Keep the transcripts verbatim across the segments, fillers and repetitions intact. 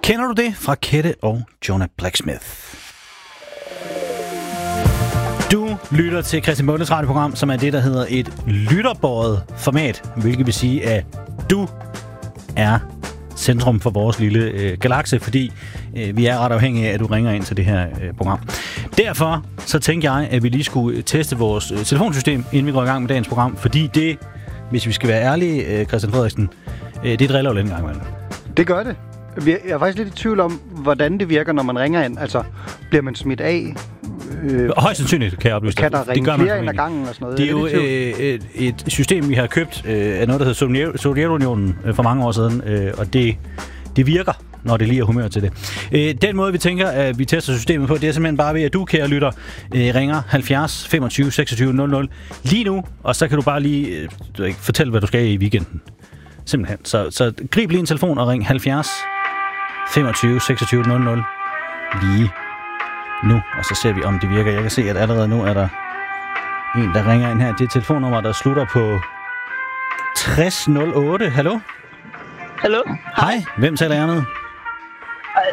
Kender du det fra Kette og Jonah Blacksmith? Du lytter til Christian Bondes radioprogram, som er det, der hedder et lytterbåret format, hvilket vil sige, at du er centrum for vores lille øh, galakse, fordi øh, vi er ret afhængige af, at du ringer ind til det her øh, program. Derfor så tænkte jeg, at vi lige skulle teste vores øh, telefonsystem, inden vi går i gang med dagens program, fordi det, hvis vi skal være ærlige, øh, Christian Frederiksen, øh, det driller jo lidt en gang imellem. Det gør det. Jeg er faktisk lidt i tvivl om, hvordan det virker, når man ringer ind. Altså, bliver man smidt af? Øh, Højst sandsynligt, kan jeg oplyse. Kan der ringe flere ind ad gangen og sådan noget? Det er jo øh, et, et system, vi har købt øh, af noget, der hedder Sovjetunionen øh, for mange år siden, øh, og det, det virker, når det lige er humør til det. Øh, den måde, vi tænker, at vi tester systemet på, det er simpelthen bare ved, at du, kære lytter, øh, ringer halvfjerds femogtyve seksogtyve nul nul lige nu, og så kan du bare lige øh, fortælle, hvad du skal i weekenden. Simpelthen. Så, så grib lige en telefon og ring halvfjerds femogtyve seksogtyve nul nul lige nu, og så ser vi, om det virker. Jeg kan se, at allerede nu er der en, der ringer ind her. Det er telefonnummer, der slutter på tres nul otte. Hallo? Hallo? Hej. Hvem taler jeg med? Hej.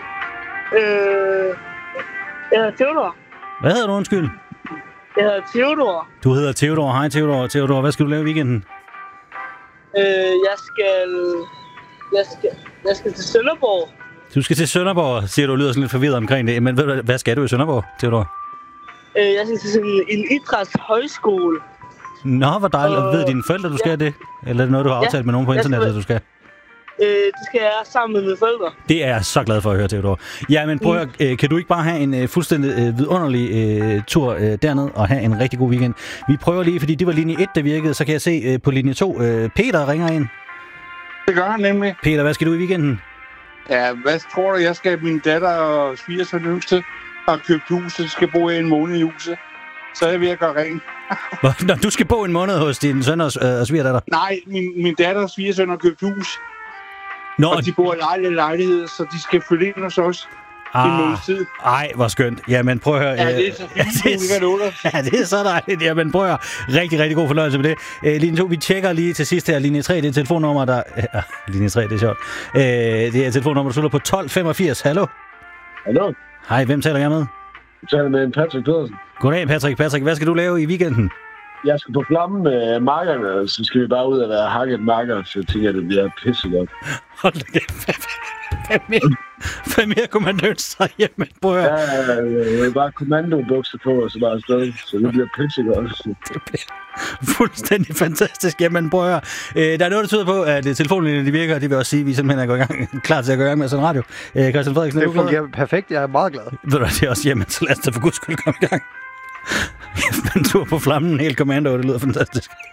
Øh... Jeg hedder Theodor. Hvad hedder du, undskyld? Jeg hedder Theodor. Du hedder Theodor. Hej, Theodor. Theodor, hvad skal du lave i weekenden? Øh, jeg skal... Jeg skal... Jeg skal til Sønderborg. Du skal til Sønderborg, siger du, lyder sådan lidt forvirret omkring det. Men ved du, hvad skal du i Sønderborg, Theodor? Øh, jeg skal til sådan en idrætshøjskole. Nå, hvor dejligt. Og ved dine forældre, du skal ja. det? Eller er det noget, du har aftalt ja. med nogen på internettet, at du skal? Øh, det skal jeg sammen med mine forældre. Det er jeg så glad for at høre, Theodor. Ja, men prøv at, mm. kan du ikke bare have en uh, fuldstændig uh, vidunderlig uh, tur uh, derned og have en rigtig god weekend? Vi prøver lige, fordi det var linje et, der virkede, så kan jeg se uh, på linje to, uh, Peter ringer ind. Det gør han nemlig. Peter, hvad skal du i weekenden? Ja, hvad tror du? Jeg skal have min datter og svigersøn yngste og købt huset. Skal bo i en måned i huset. Så er jeg ved at gøre rent. Nå, du skal bo en måned hos din søn og, øh, og svigerdatter? Nej, min, min datter og svigersøn har købt hus. Nå, og de bor i lejlighed lejlighed, så de skal flytte ind hos os. Ah, ej, hvor skønt. Jamen, prøv at høre. Ja, det er så fint. Ja, det er så dejligt. Jamen, prøv at høre. Rigtig, rigtig god fornøjelse med det. Uh, linje to, vi tjekker lige til sidst her. Linje tre, det er telefonnummer, der... Uh, linje tre, det er sjovt. Uh, det er telefonnummer, der slutter på tolv femogfirs. Hallo? Hallo? Hej, hvem taler jeg med? Jeg taler med Patrick Pedersen. Goddag, Patrick. Patrick, hvad skal du lave i weekenden? Jeg skal på flammen med markerne, så skal vi bare ud og være hakket marker, så jeg tænker, at det bliver pissegodt. Hold da kæft. Hvad mere, hvad mere kunne man ønske sig hjemme? Prøv at høre. Ja, jeg vil bare kommandobukser på, og så bare afsted, så det bliver pissegodt. Det bliver fuldstændig fantastisk. Jamen, prøv at høre. Øh, der er noget, der tyder på, at telefonlinjen de virker, det vil også sige, at vi simpelthen er gået i gang, klar til at gå i gang med sådan en radio. Øh, Christian Frederiksen, det fungerer perfekt. Jeg er meget glad. Ved du, det er også hjemme, så lad os da for guds skyld komme i gang. En tur på flammen, helt kommando, det lyder fantastisk.